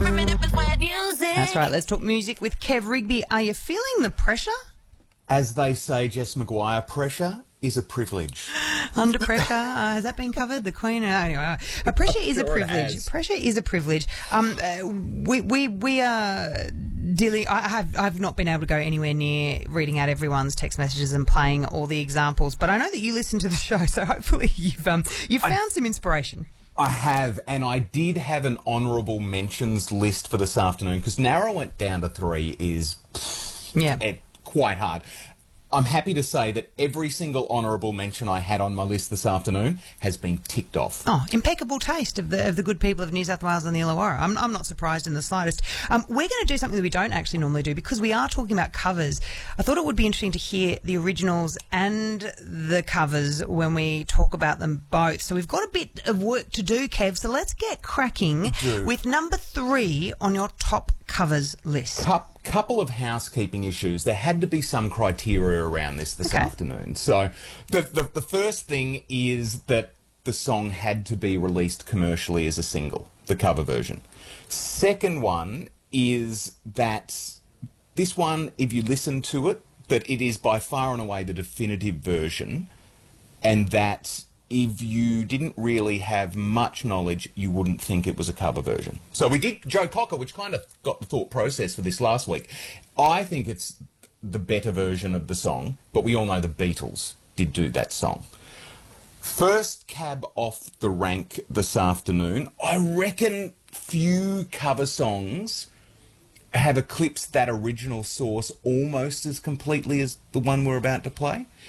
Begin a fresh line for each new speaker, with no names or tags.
That's right. Let's talk music with Kev Rigby. Are you feeling the pressure?
As they say, Jess Maguire, pressure is a privilege.
Under pressure, has that been covered? The Queen. Anyway, pressure is a privilege. Pressure is a privilege. We are dealing. I've not been able to go anywhere near reading out everyone's text messages and playing all the examples, but I know that you listen to the show, so hopefully you've found some inspiration.
I have, and I did have an honourable mentions list for this afternoon because narrow it down to 3 is quite hard. I'm happy to say that every single honourable mention I had on my list this afternoon has been ticked off.
Oh, impeccable taste of the good people of New South Wales and the Illawarra. I'm not surprised in the slightest. We're going to do something that we don't actually normally do because we are talking about covers. I thought it would be interesting to hear the originals and the covers when we talk about them both. So we've got a bit of work to do, Kev, so let's get cracking with number 3 on your top covers list.
Couple of housekeeping issues. There had to be some criteria around this afternoon. So the first thing is that the song had to be released commercially as a single, the cover version. Second one is that this one, if you listen to it, that it is by far and away the definitive version, and that if you didn't really have much knowledge, you wouldn't think it was a cover version. So we did Joe Cocker, which kind of got the thought process for this last week. I think it's the better version of the song, but we all know the Beatles did do that song. First cab off the rank this afternoon. I reckon few cover songs have eclipsed that original source almost as completely as the one we're about to play.